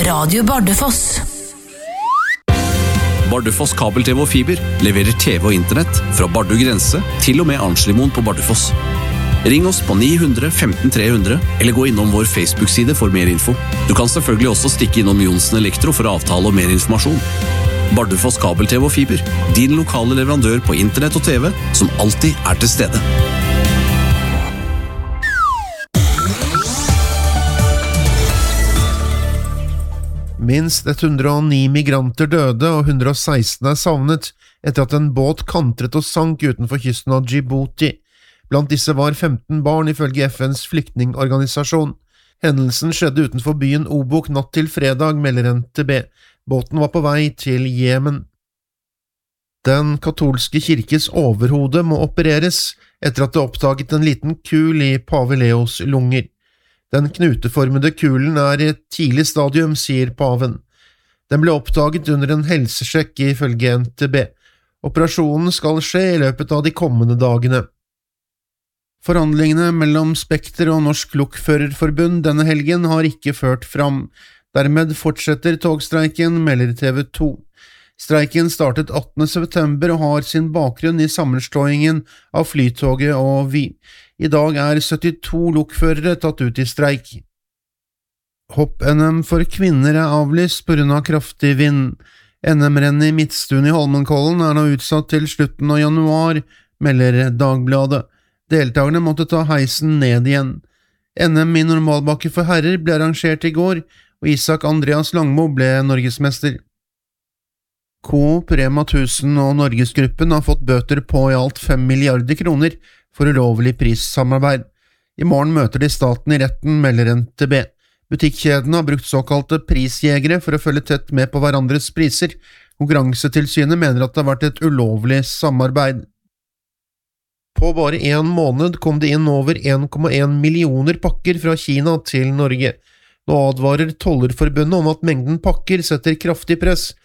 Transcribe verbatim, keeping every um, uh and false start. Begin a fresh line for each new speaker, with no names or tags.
Radio Bardufoss.
Bardufoss kabel-T V og fiber leverer T V og internett fra Bardu grense til og med Arnslimoen på Bardufoss. Ring oss på ni hundre femten tre hundre eller gå innom vår Facebook-side for mer info. Du kan selvfølgelig også stikke innom Jonsen Elektro for avtale og mer informasjon. Bardufoss kabel-T V og fiber, din lokale leverandør på internett og T V som alltid er til stede.
Minst ett hundre og ni migranter døde og ett hundre og seksten er savnet etter at en båt kantret og sank utenfor kysten av Djibouti. Blant disse var femten barn ifølge F N's flyktningorganisasjon. Hendelsen skjedde utenfor byen Obok natt til fredag, melder N T B. Båten var på vei til Jemen. Den katolske kirkes overhode må opereres etter at det oppdaget en liten kul i pave Leos lunger. Den knuteformede kulen er i et tidlig stadium, sier paven. Den ble oppdaget under en helsesjekk ifølge N T B. Operasjonen skal skje i løpet av de kommende dagene. Forhandlingene mellom Spekter og Norsk Lokførerforbund denne helgen har ikke ført fram. Dermed fortsetter togstreiken, melder T V to. Streiken startet attende september og har sin bakgrunn i sammenslåingen av Flytoget og Vy. I dag er syttito lokførere tatt ut i streik. Hopp-N M for kvinner er avlyst på grunn av kraftig vind. N M-rennet i Midtstuen i Holmenkollen er nå utsatt til slutten av januar, melder Dagbladet. Deltagerne måtte ta heisen ned igjen. N M i normalbakke for herrer ble arrangert i går, og Isak Andreas Langmo ble norgesmester. Coop, Rema tusen og Norgesgruppen har fått bøter på i alt fem milliarder kroner for ulovlig prissamarbeid. I morgen møter de staten i retten, melder N T B. Butikkjedene har brukt såkalte prisjegere for å følge tett med på hverandres priser. Konkurransetilsynet mener at det har vært et ulovlig samarbeid. På bare en måned kom det inn over en komma en millioner pakker fra Kina til Norge. Nå advarer Tollerforbundet om at mengden pakker setter kraftig press